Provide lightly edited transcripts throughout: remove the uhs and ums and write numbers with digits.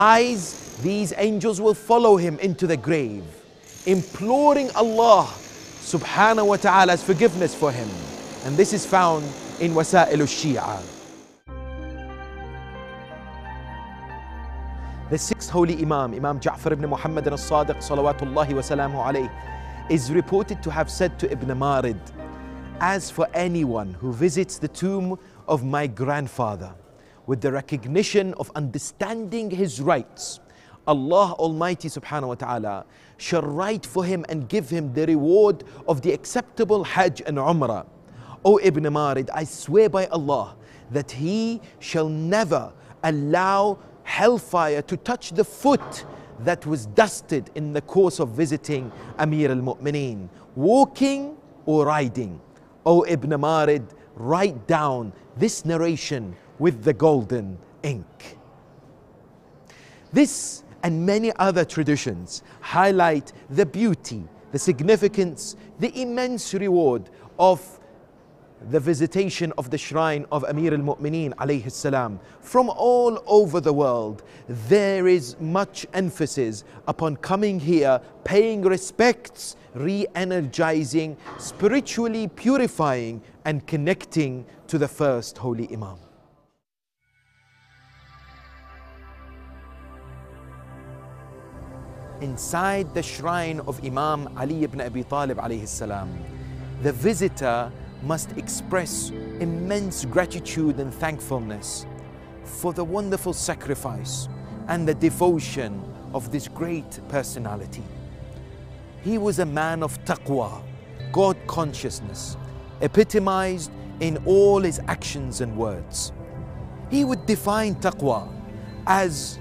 These angels will follow him into the grave, imploring Allah subhanahu wa ta'ala's forgiveness for him. And this is found in Wasa'il al-Shia. The sixth holy Imam, Imam Ja'far ibn Muhammad al-Sadiq salawatullahi wa salamu alayhi, is reported to have said to Ibn Marid, "As for anyone who visits the tomb of my grandfather with the recognition of understanding his rights, Allah Almighty subhanahu wa ta'ala shall write for him and give him the reward of the acceptable Hajj and Umrah. O Ibn Marid, I swear by Allah that he shall never allow hellfire to touch the foot that was dusted in the course of visiting Amir al-Mu'mineen, walking or riding. O Ibn Marid, write down this narration with the golden ink." This and many other traditions highlight the beauty, the significance, the immense reward of the visitation of the shrine of Amir al-Mu'mineen alayhi salam. From all over the world, there is much emphasis upon coming here, paying respects, re-energizing, spiritually purifying, and connecting to the first holy Imam. Inside the shrine of Imam Ali ibn Abi Talib alayhi salam, the visitor must express immense gratitude and thankfulness for the wonderful sacrifice and the devotion of this great personality. He was a man of taqwa, God consciousness, epitomized in all his actions and words. He would define taqwa as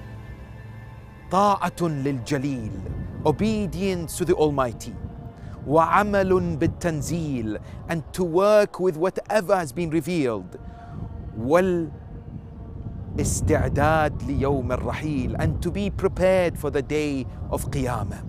ta'atun lil jaleel, obedience to the Almighty, وَعَمَلٌ بِالتَّنْزِيلِ, and to work with whatever has been revealed, وَالْإِسْتِعْدَادِ لِيَوْمِ الرَّحِيلِ, and to be prepared for the day of Qiyamah.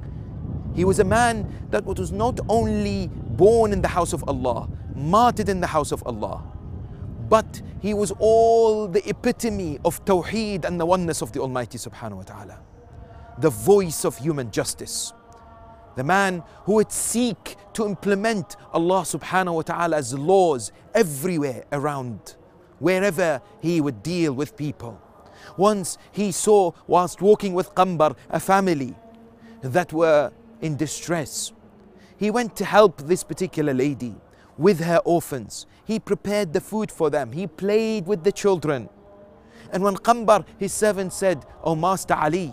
He was a man that was not only born in the house of Allah, martyred in the house of Allah, but he was all the epitome of Tawheed and the oneness of the Almighty subhanahu wa ta'ala, the voice of human justice. The man who would seek to implement Allah subhanahu wa ta'ala's laws everywhere around, wherever he would deal with people. Once he saw, whilst walking with Qambar, a family that were in distress. He went to help this particular lady with her orphans. He prepared the food for them. He played with the children. And when Qambar, his servant, said, "O Master Ali,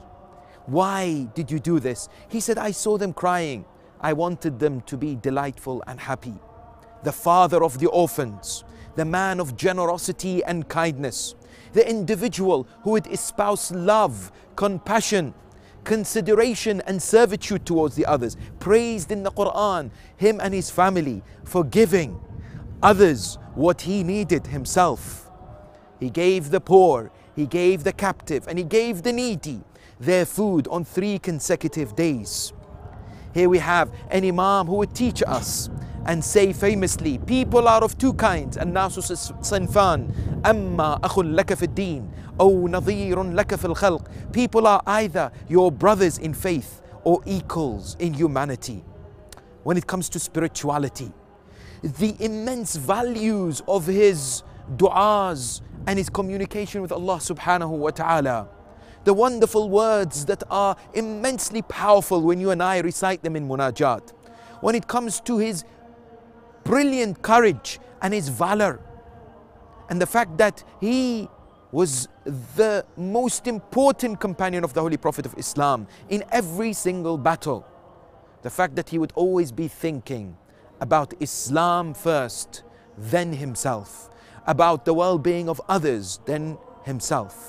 why did you do this?" He said, "I saw them crying. I wanted them to be delightful and happy." The father of the orphans, the man of generosity and kindness, the individual who would espouse love, compassion, consideration and servitude towards the others, praised in the Quran him and his family for giving others what he needed himself. He gave the poor, he gave the captive, and he gave the needy their food on 3 consecutive days. Here we have an Imam who would teach us and say famously, "People are of two kinds, الناس صنفان أما أخ لك في الدين أو نظير لك في الخلق." People are either your brothers in faith or equals in humanity. When it comes to spirituality, the immense values of his du'as and his communication with Allah subhanahu wa ta'ala, the wonderful words that are immensely powerful when you and I recite them in munajat. When it comes to his brilliant courage and his valor, and the fact that he was the most important companion of the Holy Prophet of Islam in every single battle. The fact that he would always be thinking about Islam first, then himself, about the well-being of others, then himself.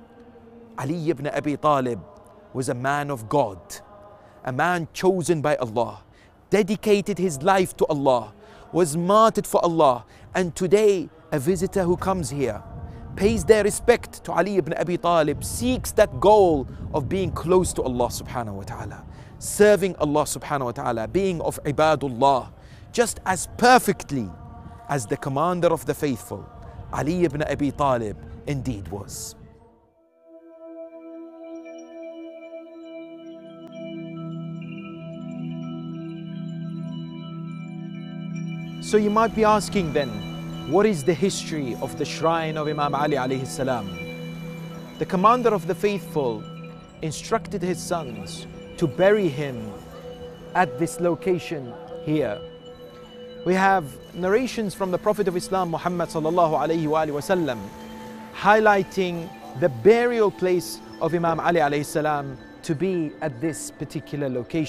Ali ibn Abi Talib was a man of God, a man chosen by Allah, dedicated his life to Allah, was martyred for Allah, and today a visitor who comes here pays their respect to Ali ibn Abi Talib, seeks that goal of being close to Allah subhanahu wa ta'ala, serving Allah subhanahu wa ta'ala, being of ibadullah, just as perfectly as the commander of the faithful, Ali ibn Abi Talib, indeed was. So you might be asking then, what is the history of the shrine of Imam Ali alayhi salam? The commander of the faithful instructed his sons to bury him at this location here. We have narrations from the Prophet of Islam, Muhammad sallallahu alayhi wa sallam, highlighting the burial place of Imam Ali alayhi salam to be at this particular location.